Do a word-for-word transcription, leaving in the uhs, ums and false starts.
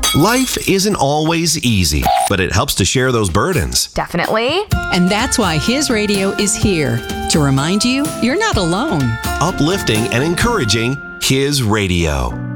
Life isn't always easy, but it helps to share those burdens. Definitely. And that's why His Radio is here to remind you you're not alone. Uplifting and encouraging His Radio.